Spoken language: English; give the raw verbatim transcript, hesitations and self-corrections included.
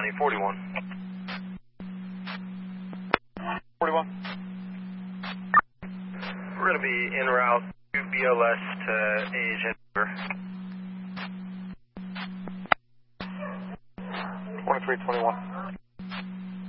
County, forty-one. forty-one. We're going to be en route to B L S to A H N. twenty-three twenty-one.